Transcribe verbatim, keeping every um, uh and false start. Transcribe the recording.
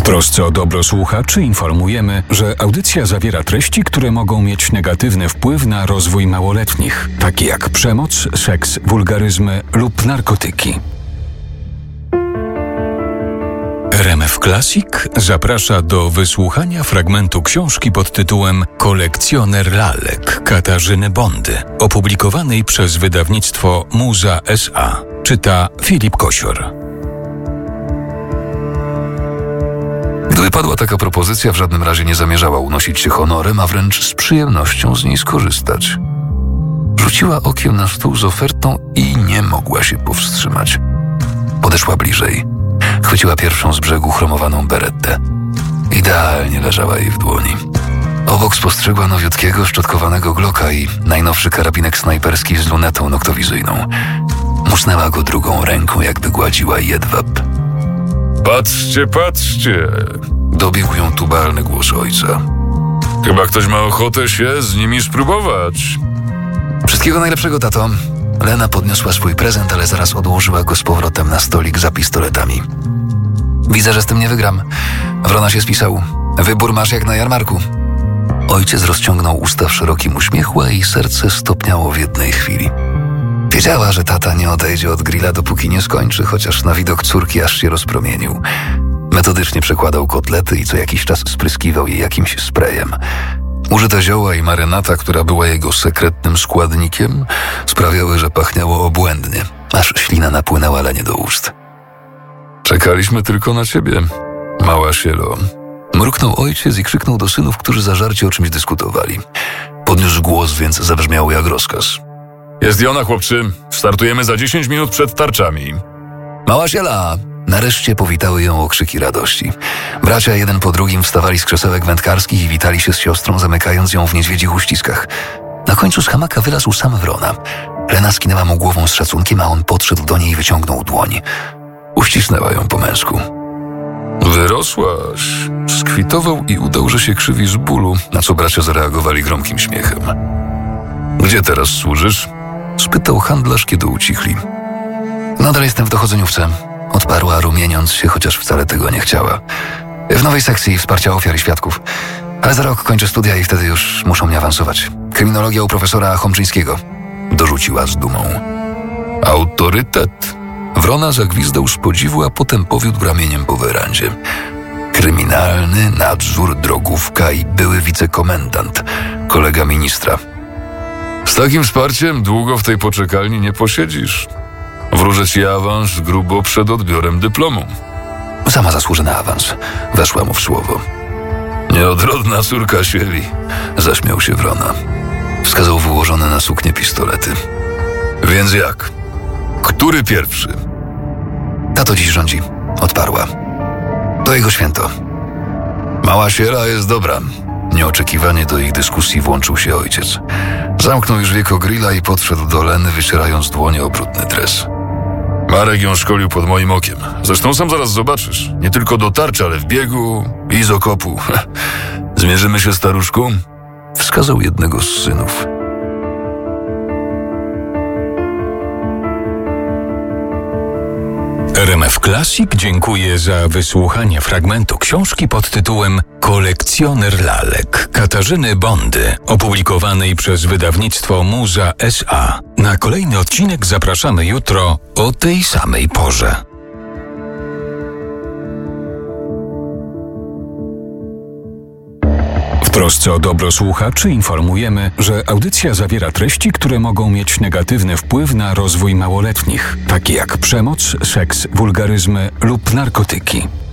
trosce o dobro słuchaczy informujemy, że audycja zawiera treści, które mogą mieć negatywny wpływ na rozwój małoletnich, takie jak przemoc, seks, wulgaryzmy lub narkotyki. R M F Classic zaprasza do wysłuchania fragmentu książki pod tytułem Kolekcjoner lalek Katarzyny Bondy, opublikowanej przez wydawnictwo Muza S A. Czyta Filip Kosior. Gdyby padła taka propozycja, w żadnym razie nie zamierzała unosić się honorem, a wręcz z przyjemnością z niej skorzystać. Rzuciła okiem na stół z ofertą i nie mogła się powstrzymać. Podeszła bliżej. Chwyciła pierwszą z brzegu chromowaną berettę. Idealnie leżała jej w dłoni. Obok spostrzegła nowiutkiego, szczotkowanego Glocka i najnowszy karabinek snajperski z lunetą noktowizyjną. Musnęła go drugą ręką, jakby gładziła jedwab. Patrzcie, patrzcie! Dobiegł ją tubalny głos ojca. Chyba ktoś ma ochotę się z nimi spróbować. Wszystkiego najlepszego, tato. Lena podniosła swój prezent, ale zaraz odłożyła go z powrotem na stolik za pistoletami. Widzę, że z tym nie wygram. Wrona się spisał. Wybór masz jak na jarmarku. Ojciec rozciągnął usta w szerokim uśmiechu, a jej serce stopniało w jednej chwili. Wiedziała, że tata nie odejdzie od grilla, dopóki nie skończy, chociaż na widok córki aż się rozpromienił. Metodycznie przekładał kotlety i co jakiś czas spryskiwał je jakimś sprayem. Użyte zioła i marynata, która była jego sekretnym składnikiem, sprawiały, że pachniało obłędnie, aż ślina napłynęła Lenie do ust. Czekaliśmy tylko na ciebie, mała sielo. Mruknął ojciec i krzyknął do synów, którzy zażarcie o czymś dyskutowali. Podniósł głos, więc zabrzmiało jak rozkaz. Jest i ona, chłopczy. Startujemy za dziesięć minut przed tarczami. Mała siela! Nareszcie powitały ją okrzyki radości. Bracia jeden po drugim wstawali z krzesełek wędkarskich i witali się z siostrą, zamykając ją w niedźwiedzich uściskach. Na końcu z hamaka wylazł sam Wrona. Lena skinęła mu głową z szacunkiem, a on podszedł do niej i wyciągnął dłoń. Uścisnęła ją po męsku. Wyrosłaś. Skwitował i udał, że się krzywi z bólu, na co bracia zareagowali gromkim śmiechem. Gdzie teraz służysz? Spytał handlarz, kiedy ucichli. Nadal jestem w dochodzeniówce. Odparła, rumieniąc się, chociaż wcale tego nie chciała. W nowej sekcji wsparcia ofiar i świadków. Ale za rok kończę studia i wtedy już muszą mnie awansować. Kryminologia u profesora Chomczyńskiego. Dorzuciła z dumą. Autorytet. Wrona zagwizdał z podziwu, a potem powiódł ramieniem po werandzie. Kryminalny nadzór, drogówka i były wicekomendant, kolega ministra. Z takim wsparciem długo w tej poczekalni nie posiedzisz. Wróżę ci awans grubo przed odbiorem dyplomu. Sama zasłuży na awans. Weszła mu w słowo. Nieodrodna córka sieli. Zaśmiał się Wrona. Wskazał wyłożone na suknię pistolety. Więc jak? Który pierwszy? Tato dziś rządzi. Odparła. To jego święto. Mała siela jest dobra. Nieoczekiwanie do ich dyskusji włączył się ojciec. Zamknął już wieko grilla i podszedł do Leny, wycierając dłonie o brudny dres. Marek ją szkolił pod moim okiem. Zresztą sam zaraz zobaczysz. Nie tylko do tarczy, ale w biegu i z okopu. Zmierzymy się, staruszku? Wskazał jednego z synów. R M F Classic dziękuję za wysłuchanie fragmentu książki pod tytułem Kolekcjoner lalek Katarzyny Bondy, opublikowanej przez wydawnictwo Muza S A. Na kolejny odcinek zapraszamy jutro o tej samej porze. W trosce o dobro słuchaczy informujemy, że audycja zawiera treści, które mogą mieć negatywny wpływ na rozwój małoletnich, takie jak przemoc, seks, wulgaryzmy lub narkotyki.